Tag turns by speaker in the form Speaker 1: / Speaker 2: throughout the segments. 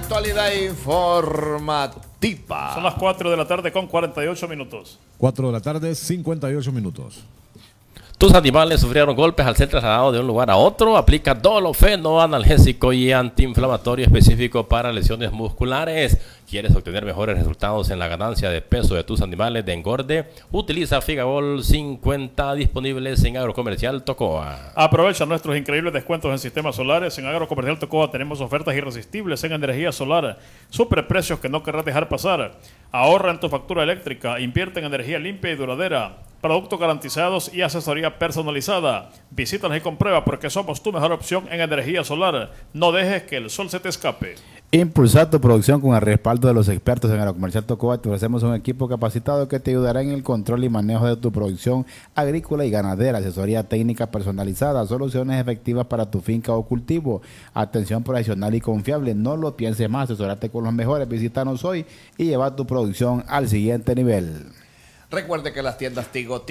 Speaker 1: actualidad informativa.
Speaker 2: Son las 4 de la tarde con 48 minutos.
Speaker 3: 4 de la tarde, 58 minutos.
Speaker 4: Tus animales sufrieron golpes al ser trasladados de un lugar a otro. Aplica Dolofeno, analgésico y antiinflamatorio específico para lesiones musculares. ¿Quieres obtener mejores resultados en la ganancia de peso de tus animales de engorde? Utiliza Figabol 50 disponibles en Agrocomercial Tocoa.
Speaker 2: Aprovecha nuestros increíbles descuentos en sistemas solares. En Agrocomercial Tocoa tenemos ofertas irresistibles en energía solar. Superprecios que no querrás dejar pasar. Ahorra en tu factura eléctrica. Invierte en energía limpia y duradera. Productos garantizados y asesoría personalizada. Visítanos y comprueba porque somos tu mejor opción en energía solar. No dejes que el sol se te escape.
Speaker 5: Impulsar tu producción con el respaldo de los expertos en Agrocomercial Tocoa. Te ofrecemos un equipo capacitado que te ayudará en el control y manejo de tu producción agrícola y ganadera, asesoría técnica personalizada, soluciones efectivas para tu finca o cultivo, atención profesional y confiable. No lo pienses más, asesorarte con los mejores. Visítanos hoy y lleva tu producción al siguiente nivel.
Speaker 1: Recuerde que las tiendas Tigo,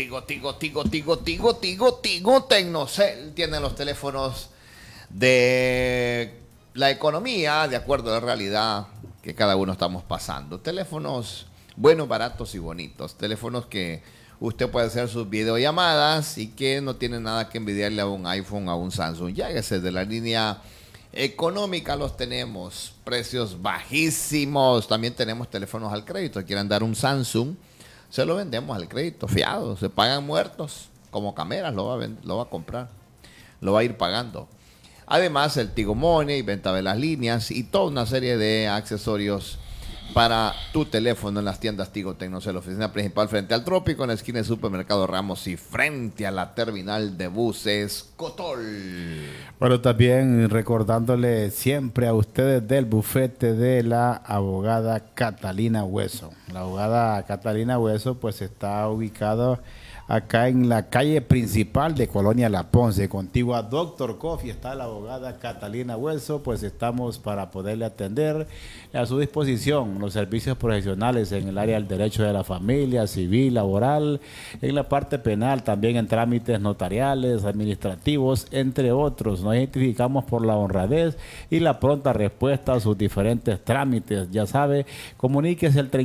Speaker 1: Tecnocel tienen los teléfonos de la economía, de acuerdo a la realidad que cada uno estamos pasando. Teléfonos buenos, baratos y bonitos. Teléfonos que usted puede hacer sus videollamadas y que no tiene nada que envidiarle a un iPhone, a un Samsung. Lláguese de la línea económica, los tenemos. Precios bajísimos. También tenemos teléfonos al crédito. Quieren dar un Samsung, se lo vendemos al crédito, fiado. Se pagan muertos, como cameras, lo va a comprar. Lo va a ir pagando. Además, el Tigo Money, venta de las líneas y toda una serie de accesorios para tu teléfono en las tiendas Tigo Tecnocel. Oficina principal frente al Trópico, en la esquina del Supermercado Ramos y frente a la terminal de buses Cotol.
Speaker 5: Pero también recordándole siempre a ustedes del bufete de la abogada Catalina Hueso. La abogada Catalina Hueso pues está ubicada acá en la calle principal de Colonia La Ponce, contigo a Doctor Coffee. Está la abogada Catalina Hueso, pues estamos para poderle atender. A su disposición los servicios profesionales en el área del derecho de la familia, civil, laboral, en la parte penal, también en trámites notariales, administrativos, entre otros. Nos identificamos por la honradez y la pronta respuesta a sus diferentes trámites. Ya sabe, comuníquese al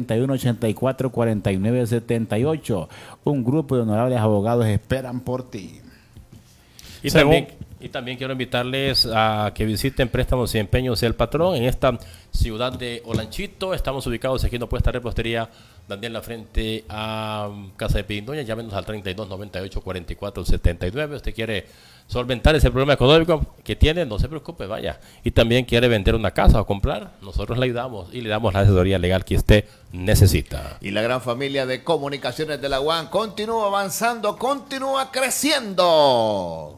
Speaker 5: 3184-4978. Un grupo de honorables abogados esperan por ti.
Speaker 4: Y también quiero invitarles a que visiten Préstamos y Empeños El Patrón en esta ciudad de Olanchito. Estamos ubicados aquí en Opuesta Repostería Daniela frente a Casa de Pirindoña. Llámenos al 3298-4479. Usted quiere solventar ese problema económico que tiene, no se preocupe, vaya. Y también quiere vender una casa o comprar, nosotros le ayudamos y le damos la asesoría legal que usted necesita.
Speaker 1: Y la gran familia de comunicaciones de la UAN continúa avanzando, continúa creciendo.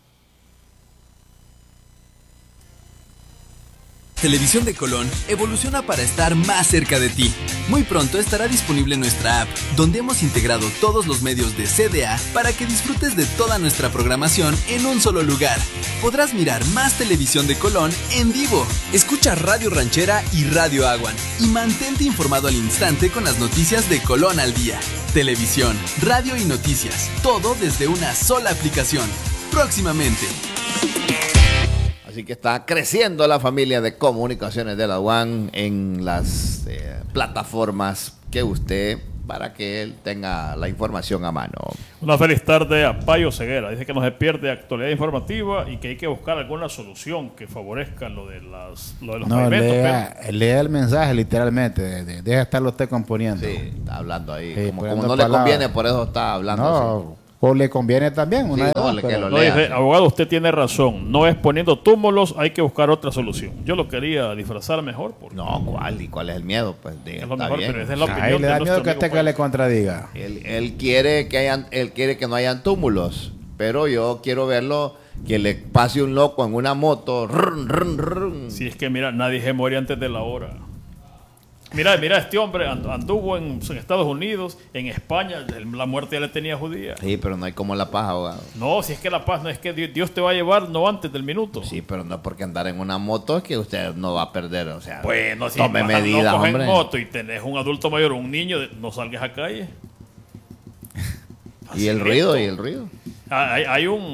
Speaker 6: Televisión de Colón evoluciona para estar más cerca de ti. Muy pronto estará disponible nuestra app, donde hemos integrado todos los medios de CDA para que disfrutes de toda nuestra programación en un solo lugar. Podrás mirar más Televisión de Colón en vivo. Escucha Radio Ranchera y Radio Aguan y mantente informado al instante con las noticias de Colón al día. Televisión, radio y noticias, todo desde una sola aplicación. Próximamente.
Speaker 1: Así que está creciendo la familia de comunicaciones de la UAN en las plataformas que usted, para que él tenga la información a mano.
Speaker 2: Una feliz tarde a Payo Ceguera. Dice que no se pierde actualidad informativa y que hay que buscar alguna solución que favorezca lo de los pavimentos.
Speaker 5: Lea el mensaje literalmente. Deja de estarlo usted componiendo.
Speaker 1: Sí, está hablando ahí.
Speaker 5: Sí,
Speaker 1: como no le conviene, por eso está hablando.
Speaker 5: No,
Speaker 1: así.
Speaker 5: O le conviene también.
Speaker 1: Sí,
Speaker 2: dice, abogado, usted tiene razón. No es poniendo túmulos, hay que buscar otra solución. Yo lo quería disfrazar mejor.
Speaker 1: No, ¿cuál? ¿Y cuál es el miedo? Pues
Speaker 2: es lo mejor, pero esa es la opinión.
Speaker 5: Ahí le da miedo que este que le contradiga.
Speaker 1: Él quiere que no hayan túmulos, pero yo quiero verlo que le pase un loco en una moto.
Speaker 2: Si es que mira, nadie se muere antes de la hora. Mira, este hombre anduvo en Estados Unidos, en España, la muerte ya le tenía judía.
Speaker 1: Sí, pero no hay como la paz, abogado.
Speaker 2: No, si es que la paz no es que Dios te va a llevar, no antes del minuto.
Speaker 1: Sí, pero no porque andar en una moto es que usted no va a perder, o sea,
Speaker 2: bueno, si
Speaker 1: tome medidas,
Speaker 2: no cogen
Speaker 1: hombre.
Speaker 2: moto y tenés un adulto mayor o un niño, no salgas a calle.
Speaker 1: ¿Y el ruido?
Speaker 2: Hay un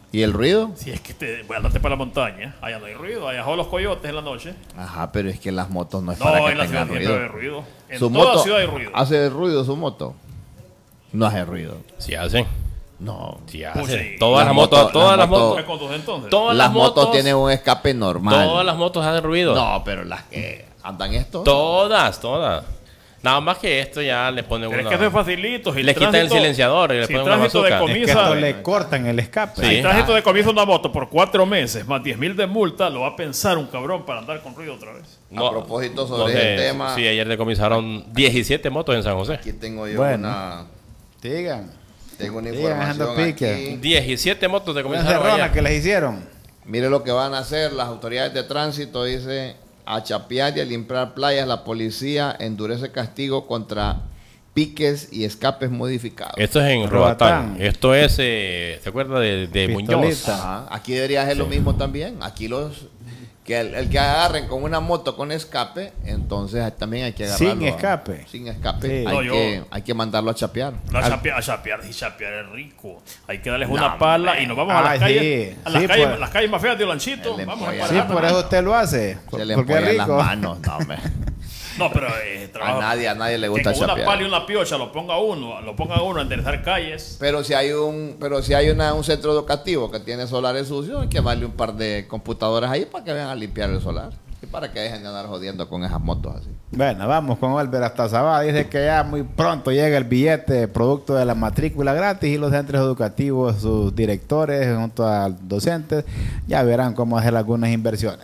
Speaker 1: ¿Y el ruido?
Speaker 2: Si es que andate para la montaña, allá no hay ruido, allá son los coyotes en la noche.
Speaker 1: Ajá, pero es que las motos no es
Speaker 2: No,
Speaker 1: para que
Speaker 2: en la ciudad
Speaker 1: tengan
Speaker 2: siempre
Speaker 1: ruido.
Speaker 2: hay ruido. En
Speaker 1: Su
Speaker 2: toda
Speaker 1: moto
Speaker 2: ciudad hay ruido.
Speaker 1: ¿hace ruido su moto? No hace ruido.
Speaker 4: Sí hacen.
Speaker 1: No.
Speaker 4: Sí
Speaker 2: Pues
Speaker 4: hacen.
Speaker 2: sí.
Speaker 4: Todas las
Speaker 1: Las
Speaker 4: motos,
Speaker 1: motos-
Speaker 4: todas
Speaker 1: las
Speaker 4: las
Speaker 1: motos-
Speaker 4: motos.
Speaker 2: ¿Qué conduce entonces?
Speaker 4: Todas
Speaker 1: Las motos tienen un escape normal.
Speaker 4: Todas las motos hacen ruido.
Speaker 1: No, pero las que andan esto.
Speaker 4: Todas. Nada más que esto ya le ponen
Speaker 2: Pero es
Speaker 4: una...
Speaker 2: que eso es facilito. Si
Speaker 4: Le quitan el silenciador y le
Speaker 2: si
Speaker 4: ponen una
Speaker 2: tránsito de
Speaker 4: bazooka.
Speaker 5: Es que
Speaker 2: comisa,
Speaker 5: esto le cortan el escape.
Speaker 4: Sí.
Speaker 2: si tránsito de comisa una moto por 4 meses más 10,000 de multa, lo va a pensar un cabrón para andar con ruido otra vez.
Speaker 1: A propósito sobre el tema.
Speaker 4: Sí, ayer decomisaron 17 motos en San José.
Speaker 1: Aquí tengo yo
Speaker 5: Bueno.
Speaker 1: tengo una
Speaker 5: Sigan dejando
Speaker 1: información
Speaker 5: pique.
Speaker 1: aquí.
Speaker 4: 17 motos
Speaker 5: Una
Speaker 4: decomisaron
Speaker 5: encerrona
Speaker 4: ayer.
Speaker 5: que les hicieron.
Speaker 1: Mire lo que van a hacer las autoridades de tránsito, dice, a chapear y a limpiar playas, la policía endurece castigo contra piques y escapes modificados.
Speaker 4: Esto es en
Speaker 5: Roatán.
Speaker 4: Roatán. Esto es, ¿se acuerda de
Speaker 5: Pistolita.
Speaker 4: Muñoz?
Speaker 1: Ajá. Aquí debería ser lo mismo también. Aquí que el que agarren con una moto con escape, entonces también hay que agarrarlo.
Speaker 5: Sin escape.
Speaker 1: Sin escape.
Speaker 5: Sí.
Speaker 1: Hay,
Speaker 2: No,
Speaker 1: hay que mandarlo a chapear.
Speaker 2: No, a chapear es rico. Hay que darles
Speaker 1: No,
Speaker 2: una pala
Speaker 1: hombre.
Speaker 2: y nos vamos a las
Speaker 5: Sí.
Speaker 2: calles. A las
Speaker 5: Sí,
Speaker 2: calles,
Speaker 5: pues.
Speaker 2: las calles más feas de Olanchito.
Speaker 1: Le
Speaker 2: Vamos a
Speaker 1: empollan
Speaker 5: Sí,
Speaker 2: parar.
Speaker 5: por eso usted lo hace.
Speaker 1: Se le
Speaker 5: Porque es
Speaker 1: empollan las
Speaker 5: rico.
Speaker 1: manos. No, hombre.
Speaker 2: No, pero trabajo.
Speaker 1: A nadie le
Speaker 2: Que
Speaker 1: gusta
Speaker 2: con una
Speaker 1: chapear.
Speaker 2: pala y una piocha lo ponga uno a enderezar calles.
Speaker 1: Pero si hay un centro educativo que tiene solares sucios, hay que darle un par de computadoras ahí para que vengan a limpiar el solar. Y para que dejen de andar jodiendo con esas motos así.
Speaker 5: Bueno, vamos con Albert hasta Zabá. Dice que ya muy pronto llega el billete producto de la matrícula gratis y los centros educativos, sus directores junto a docentes, ya verán cómo hacer algunas inversiones.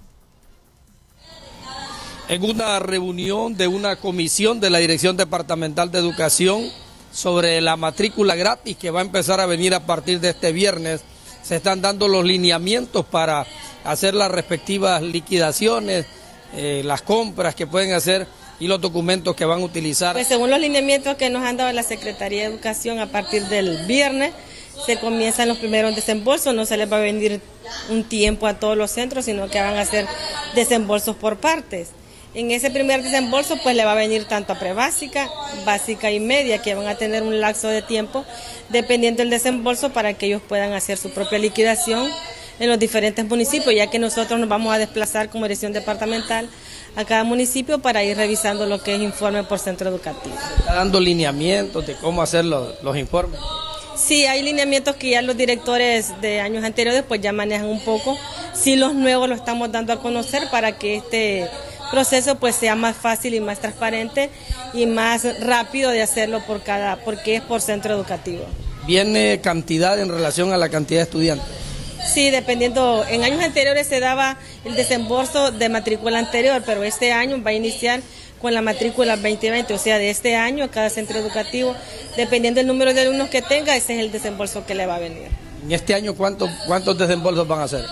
Speaker 7: En una reunión de una comisión de la Dirección Departamental de Educación sobre la matrícula gratis que va a empezar a venir a partir de este viernes, se están dando los lineamientos para hacer las respectivas liquidaciones, las compras que pueden hacer y los documentos que van a utilizar.
Speaker 8: Pues según los lineamientos que nos han dado la Secretaría de Educación, a partir del viernes se comienzan los primeros desembolsos, no se les va a venir un tiempo a todos los centros, sino que van a hacer desembolsos por partes. En ese primer desembolso pues le va a venir tanto a prebásica, básica y media, que van a tener un lapso de tiempo dependiendo del desembolso para que ellos puedan hacer su propia liquidación en los diferentes municipios, ya que nosotros nos vamos a desplazar como dirección departamental a cada municipio para ir revisando lo que es informe por centro educativo.
Speaker 7: Está dando lineamientos de cómo hacer los informes.
Speaker 8: Sí, hay lineamientos que ya los directores de años anteriores pues ya manejan un poco. Sí, los nuevos los estamos dando a conocer para que este proceso pues sea más fácil y más transparente y más rápido de hacerlo porque es por centro educativo.
Speaker 7: ¿Viene cantidad en relación a la cantidad de estudiantes?
Speaker 8: Sí, dependiendo, en años anteriores se daba el desembolso de matrícula anterior, pero este año va a iniciar con la matrícula 2020, o sea, de este año cada centro educativo, dependiendo del número de alumnos que tenga, ese es el desembolso que le va a venir.
Speaker 7: ¿En este año cuántos desembolsos van a hacer?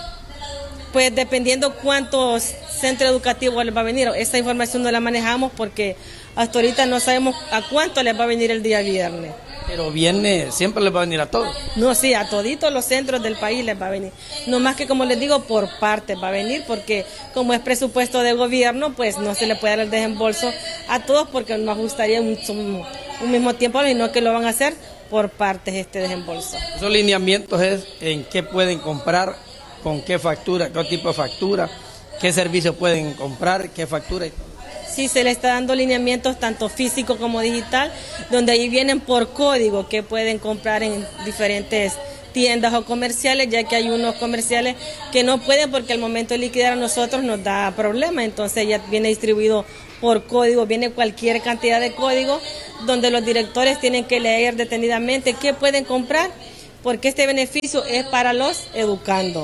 Speaker 8: Pues dependiendo cuántos centros educativos les va a venir, esa información no la manejamos porque hasta ahorita no sabemos a cuánto les va a venir el día viernes.
Speaker 7: Pero siempre les va a venir a todos.
Speaker 8: No, sí, a toditos los centros del país les va a venir. No más que, como les digo, por partes va a venir, porque como es presupuesto de gobierno, pues no se le puede dar el desembolso a todos porque no ajustaría un mismo tiempo, sino que lo van a hacer por partes este desembolso.
Speaker 7: Esos lineamientos es en qué pueden comprar, con qué factura, qué tipo de factura, qué servicios pueden comprar, qué factura y todo.
Speaker 8: Sí, se le está dando lineamientos tanto físico como digital, donde ahí vienen por código que pueden comprar en diferentes tiendas o comerciales, ya que hay unos comerciales que no pueden porque al momento de liquidar a nosotros nos da problema, entonces ya viene distribuido por código, viene cualquier cantidad de código, donde los directores tienen que leer detenidamente qué pueden comprar, porque este beneficio es para los educandos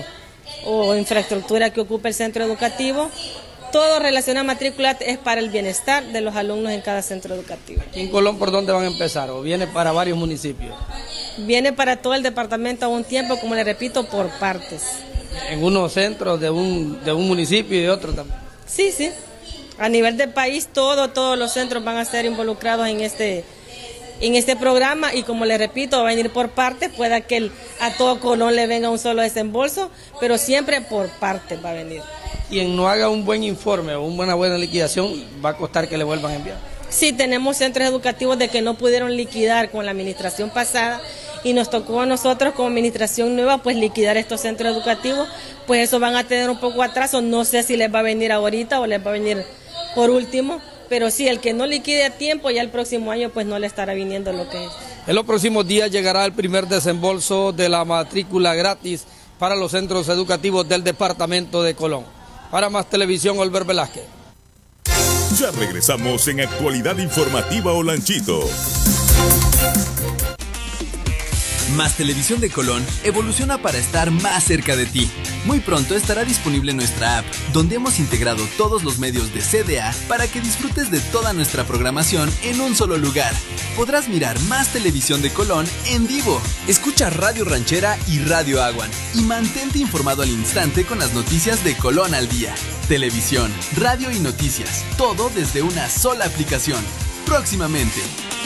Speaker 8: o infraestructura que ocupa el centro educativo. Todo relacionado a matrícula es para el bienestar de los alumnos en cada centro educativo.
Speaker 7: ¿Aquí en Colón por dónde van a empezar? ¿O viene para varios municipios?
Speaker 8: Viene para todo el departamento a un tiempo, como le repito, por partes.
Speaker 7: ¿En unos centros de un municipio y de otro también?
Speaker 8: Sí, sí. A nivel del país, todos los centros van a ser involucrados en este programa y, como le repito, va a venir por partes. Pueda que a todo Colón le venga un solo desembolso, pero siempre por partes va a venir.
Speaker 7: Quien no haga un buen informe o una buena liquidación va a costar que le vuelvan a enviar.
Speaker 8: Sí, tenemos centros educativos de que no pudieron liquidar con la administración pasada y nos tocó a nosotros como administración nueva pues liquidar estos centros educativos, pues eso van a tener un poco atraso, no sé si les va a venir ahorita o les va a venir por último, pero sí, el que no liquide a tiempo ya el próximo año pues no le estará viniendo lo que es.
Speaker 7: En los próximos días llegará el primer desembolso de la matrícula gratis para los centros educativos del departamento de Colón. Para Más Televisión, Olver Velázquez.
Speaker 9: Ya regresamos en Actualidad Informativa Olanchito.
Speaker 6: Más Televisión de Colón evoluciona para estar más cerca de ti. Muy pronto estará disponible nuestra app, donde hemos integrado todos los medios de CDA para que disfrutes de toda nuestra programación en un solo lugar. Podrás mirar Más Televisión de Colón en vivo, escucha Radio Ranchera y Radio Aguan, y mantente informado al instante con las noticias de Colón al día. Televisión, radio y noticias, todo desde una sola aplicación. Próximamente.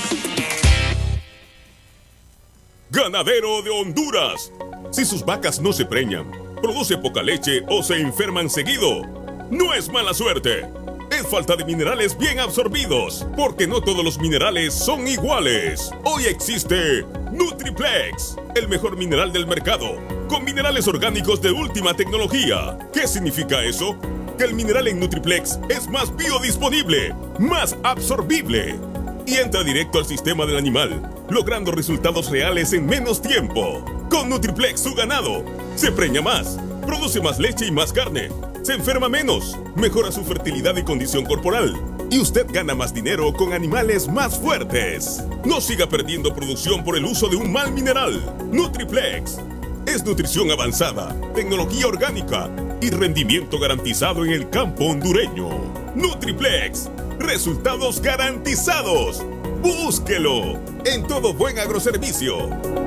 Speaker 9: Ganadero de Honduras. Si sus vacas no se preñan, produce poca leche o se enferman seguido, no es mala suerte. Es falta de minerales bien absorbidos, porque no todos los minerales son iguales. Hoy existe Nutriplex, el mejor mineral del mercado, con minerales orgánicos de última tecnología. ¿Qué significa eso? Que el mineral en Nutriplex es más biodisponible, más absorbible, y entra directo al sistema del animal, logrando resultados reales en menos tiempo. Con Nutriplex su ganado se preña más, produce más leche y más carne, se enferma menos, mejora su fertilidad y condición corporal, y usted gana más dinero con animales más fuertes. No siga perdiendo producción por el uso de un mal mineral. Nutriplex es nutrición avanzada, tecnología orgánica y rendimiento garantizado en el campo hondureño. Nutriplex, resultados garantizados. Búsquelo en todo buen agroservicio.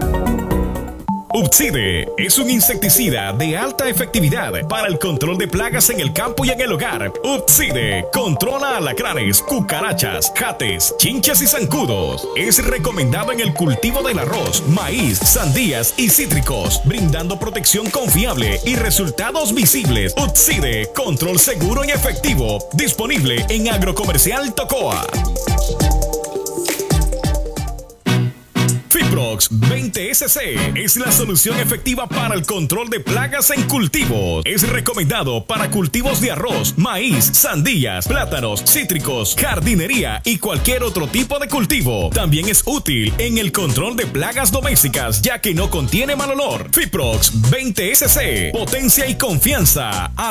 Speaker 10: Upside es un insecticida de alta efectividad para el control de plagas en el campo y en el hogar. Upside controla alacranes, cucarachas, jates, chinchas y zancudos. Es recomendado en el cultivo del arroz, maíz, sandías y cítricos, brindando protección confiable y resultados visibles. Upside, control seguro y efectivo. Disponible en Agrocomercial Tocoa. Fiprox 20SC es la solución efectiva para el control de plagas en cultivos. Es recomendado para cultivos de arroz, maíz, sandías, plátanos, cítricos, jardinería y cualquier otro tipo de cultivo. También es útil en el control de plagas domésticas, ya que no contiene mal olor. Fiprox 20SC, potencia y confianza a